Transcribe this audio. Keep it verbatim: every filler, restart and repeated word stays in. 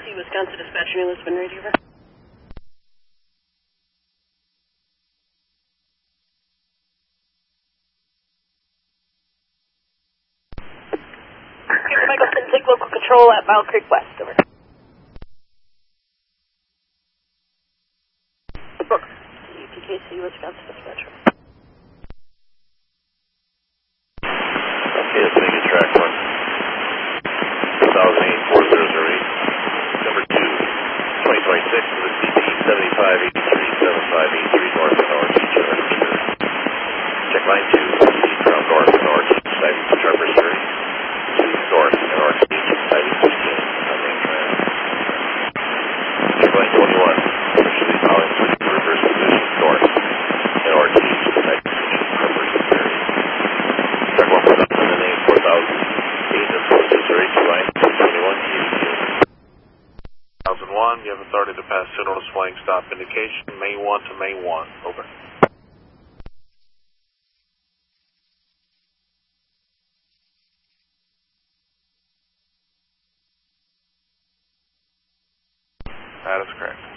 C, Wisconsin Dispatch, New Lisbon, ready over. Peter Michelson, take local control at Mile Creek West, over. Brooks, U T K C, Wisconsin Dispatch. Okay, let's make it track one. two thousand eight, four zero zero eight. Number two, twenty twenty-six to the C P seventy-five eighty-three, seventy-five eighty-three north and north, check line two, east ground north and north, sighting to Sharper Surrey. two north and north, sighting to Skin, on main trail. Check line twenty-one, officially calling for the reverse position north and north, east, sighting to Sharper Surrey. Check one more time, the name four thousand eight of Sharper Surrey, to line twenty-one, T V Q. one thousand one, you have authority to pass signal flying stop indication, May one to May one, over. That is correct.